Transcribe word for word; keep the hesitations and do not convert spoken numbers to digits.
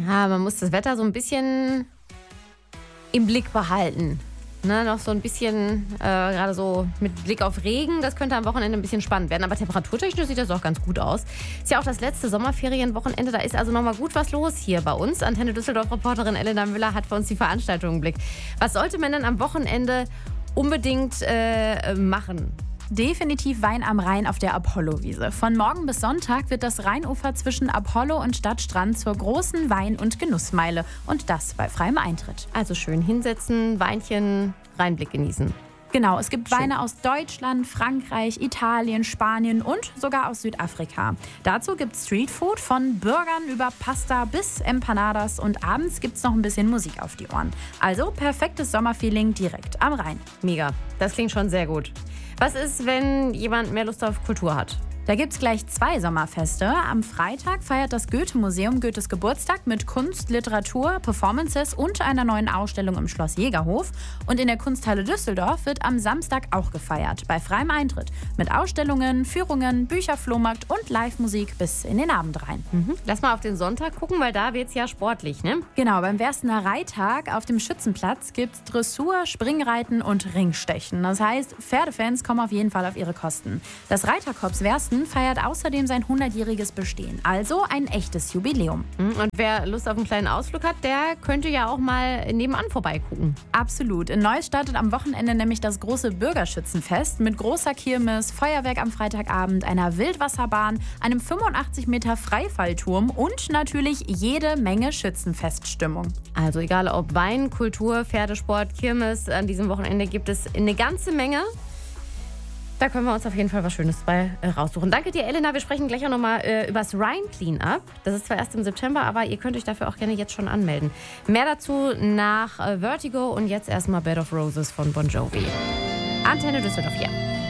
Ja, man muss das Wetter so ein bisschen im Blick behalten. Ne, noch so ein bisschen, äh, gerade so mit Blick auf Regen, das könnte am Wochenende ein bisschen spannend werden. Aber temperaturtechnisch sieht das auch ganz gut aus. Ist ja auch das letzte Sommerferienwochenende, da ist also nochmal gut was los hier bei uns. Antenne Düsseldorf-Reporterin Elena Müller hat für uns die Veranstaltung im Blick. Was sollte man denn am Wochenende unbedingt äh, machen? Definitiv Wein am Rhein auf der Apollo-Wiese. Von morgen bis Sonntag wird das Rheinufer zwischen Apollo und Stadtstrand zur großen Wein- und Genussmeile. Und das bei freiem Eintritt. Also schön hinsetzen, Weinchen, Rheinblick genießen. Genau, es gibt Schön. Weine aus Deutschland, Frankreich, Italien, Spanien und sogar aus Südafrika. Dazu gibt es Streetfood von Burgern über Pasta bis Empanadas und abends gibt es noch ein bisschen Musik auf die Ohren. Also perfektes Sommerfeeling direkt am Rhein. Mega, das klingt schon sehr gut. Was ist, wenn jemand mehr Lust auf Kultur hat? Da gibt es gleich zwei Sommerfeste. Am Freitag feiert das Goethe-Museum Goethes Geburtstag mit Kunst, Literatur, Performances und einer neuen Ausstellung im Schloss Jägerhof. Und in der Kunsthalle Düsseldorf wird am Samstag auch gefeiert, bei freiem Eintritt. Mit Ausstellungen, Führungen, Bücherflohmarkt und Live-Musik bis in den Abend rein. Mhm. Lass mal auf den Sonntag gucken, weil da wird es ja sportlich, ne? Genau, beim Werstener Reittag auf dem Schützenplatz gibt es Dressur, Springreiten und Ringstechen. Das heißt, Pferdefans kommen auf jeden Fall auf ihre Kosten. Das Reiterkorps Wersten feiert außerdem sein hundertjähriges Bestehen. Also ein echtes Jubiläum. Und wer Lust auf einen kleinen Ausflug hat, der könnte ja auch mal nebenan vorbeigucken. Absolut. In Neuss startet am Wochenende nämlich das große Bürgerschützenfest mit großer Kirmes, Feuerwerk am Freitagabend, einer Wildwasserbahn, einem fünfundachtzig Meter Freifallturm und natürlich jede Menge Schützenfeststimmung. Also egal ob Wein, Kultur, Pferdesport, Kirmes, an diesem Wochenende gibt es eine ganze Menge. Da können wir uns auf jeden Fall was Schönes bei äh, raussuchen. Danke dir, Elena. Wir sprechen gleich auch nochmal äh, über das Rhine Cleanup. Das ist zwar erst im September, aber ihr könnt euch dafür auch gerne jetzt schon anmelden. Mehr dazu nach äh, Vertigo und jetzt erstmal Bed of Roses von Bon Jovi. Antenne Düsseldorf hier.